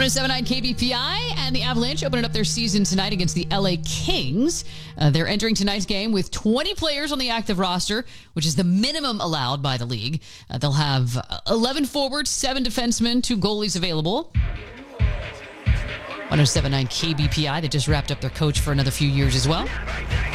107.9 KBPI and the Avalanche opening up their season tonight against the LA Kings. They're entering tonight's game with 20 players on the active roster, which is the minimum allowed by the league. They'll have 11 forwards, 7 defensemen, 2 goalies available. 107.9 KBPI. They just wrapped up their coach for another few years as well.